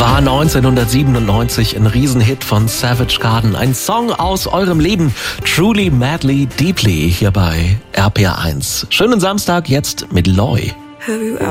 war 1997 ein Riesenhit von Savage Garden. Ein Song aus eurem Leben. Truly, Madly, Deeply hier bei RPR1. Schönen Samstag jetzt mit Loy. Have you